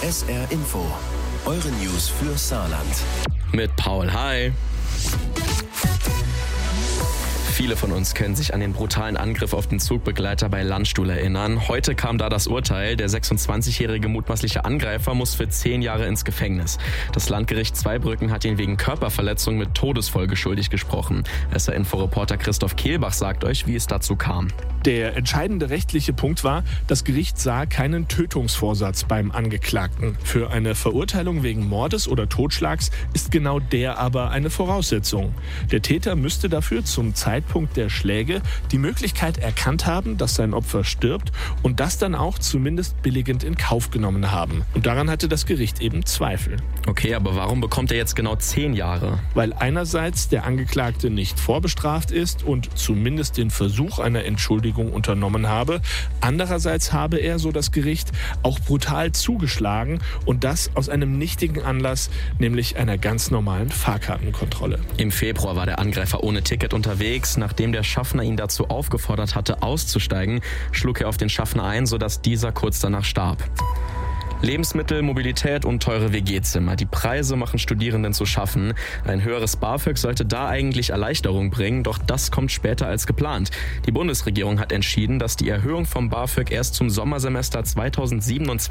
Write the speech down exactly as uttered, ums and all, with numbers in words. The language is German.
S R Info, eure News für Saarland. Mit Paul, hi. Viele von uns können sich an den brutalen Angriff auf den Zugbegleiter bei Landstuhl erinnern. Heute kam da das Urteil. Der sechsundzwanzigjährige mutmaßliche Angreifer muss für zehn Jahre ins Gefängnis. Das Landgericht Zweibrücken hat ihn wegen Körperverletzung mit Todesfolge schuldig gesprochen. S R-Info-Reporter Christoph Kehlbach sagt euch, wie es dazu kam. Der entscheidende rechtliche Punkt war, das Gericht sah keinen Tötungsvorsatz beim Angeklagten. Für eine Verurteilung wegen Mordes oder Totschlags ist genau der aber eine Voraussetzung. Der Täter müsste dafür zum Zeitpunkt der Schläge die Möglichkeit erkannt haben, dass sein Opfer stirbt und das dann auch zumindest billigend in Kauf genommen haben. Und daran hatte das Gericht eben Zweifel. Okay, aber warum bekommt er jetzt genau zehn Jahre? Weil einerseits der Angeklagte nicht vorbestraft ist und zumindest den Versuch einer Entschuldigung unternommen habe. Andererseits habe er, so das Gericht, auch brutal zugeschlagen und das aus einem nichtigen Anlass, nämlich einer ganz normalen Fahrkartenkontrolle. Im Februar war der Angreifer ohne Ticket unterwegs. Nachdem der Schaffner ihn dazu aufgefordert hatte, auszusteigen, schlug er auf den Schaffner ein, sodass dieser kurz danach starb. Lebensmittel, Mobilität und teure W G-Zimmer. Die Preise machen Studierenden zu schaffen. Ein höheres BAföG sollte da eigentlich Erleichterung bringen, doch das kommt später als geplant. Die Bundesregierung hat entschieden, dass die Erhöhung vom BAföG erst zum Sommersemester zweitausendsiebenundzwanzig